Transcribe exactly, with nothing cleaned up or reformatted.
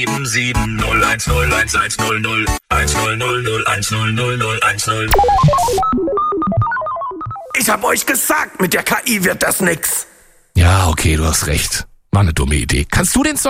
sieben sieben null eins null eins eins null null eins null null null eins null null null eins null. Ich hab euch gesagt, mit der K I wird das nix. Ja, okay, du hast recht. War eine dumme Idee. Kannst du den Song